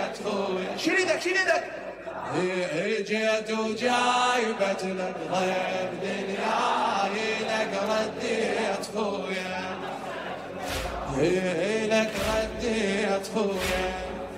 خويا. شيل ايدك شيل ايدك. جيت وجايبت لك ضيف دنياي لك رديت خويا. لك رديت خويا.